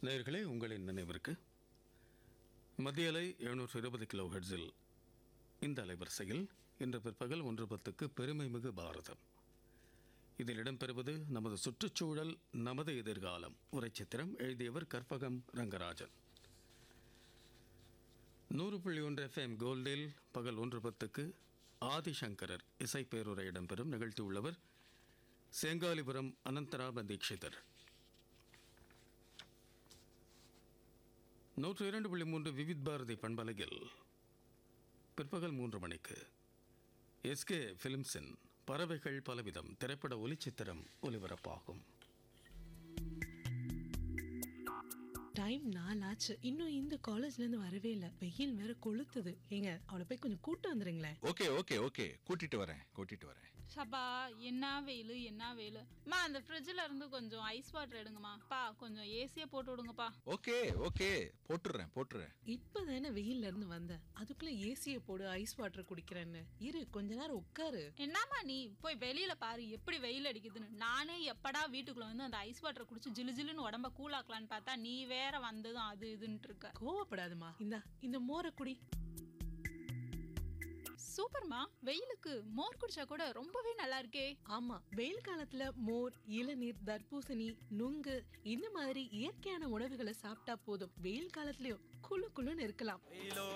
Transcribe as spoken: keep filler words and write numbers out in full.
நேயர்களே, உங்களின் நினைவிற்கு மத்திய அலை எழுநூற்று இருபது கிலோ ஹெர்ட்ஸில் இந்த அலைவரிசையில் இன்று பிற்பகல் ஒன்று பத்துக்கு பெருமை மிகு பாரதம். இதில் இடம்பெறுவது நமது சுற்றுச்சூழல் நமது எதிர்காலம் உரைச்சித்திரம். எழுதியவர் கற்பகம் ரங்கராஜன். நூறு புள்ளி ஒன்று எஃப்எம் கோல்டில் பகல் ஒன்று பத்துக்கு ஆதிசங்கரர் இசை பேருரை இடம்பெறும். நிகழ்த்தியுள்ளவர் சேங்காலிபுரம் அனந்தராம தீட்சிதர். நூற்று இரண்டு புள்ளி மூன்று விவித் பாரதி பண்பலையில் பிற்பகல் மூன்று மணிக்கு எஸ்கே பிலிம்ஸின் பறவைகள் பலவிதம் திரைப்பட ஒலிச்சித்திரம் ஒலிபரப்பாகும். டைம் நாலாச்சு, இன்னும் இந்த காலேஜ்ல இருந்து வரவே இல்ல. வெயில் வேற கொளுத்துது. ஏங்க அவளை போய் கொஞ்சம் கூட்டு வந்துருங்களேன். ஓகே ஓகே ஓகே கூட்டிட்டு வரேன் கூட்டிட்டு வரேன். சபா, என்ன வெயில் என்ன வெயில். மா, அந்த ஃப்ரிட்ஜ்ல இருந்து கொஞ்சம் ஐஸ் வாட்டர் எடுங்கம்மா. பா, கொஞ்சம் ஏசியை போட்டு விடுங்கப்பா. ஓகே ஓகே போட்டுறேன் போட்டுறேன். இப்பதானே வெயில்ல இருந்து வந்த, அதுக்குள்ள ஏசிய போடு, ஐஸ் வாட்டர் குடிக்கிறேன்னு. இரு, கொஞ்ச நேரம் உட்காரு. என்னம்மா நீ போய் வெளியில பாரு எப்படி வெயில் அடிக்குதுன்னு. நானே எப்படா வீட்டுக்குள்ள வந்து அந்த ஐஸ் வாட்டர் குடிச்சு ஜிலு ஜிலுன்னு உடம்ப கூலாக்கலான்னு பார்த்தா நீ வேற வந்ததும் அது இதுன்னு இருக்க. கோவப்படாதுமா, இந்தா இந்த மோரை குடி. சூப்பர்மா, வெயிலுக்கு மோர் குடிச்சா கூட ரொம்பவே நல்லா இருக்கே. ஆமா, வெயில் காலத்துல மோர், இளநீர், தர்பூசணி, நுங்கு இந்த மாதிரி இயற்கையான உணவுகளை சாப்பிட்டா போதும். வெயில் காலத்துலயும் குளு குளுன்னு இருக்கலாம்.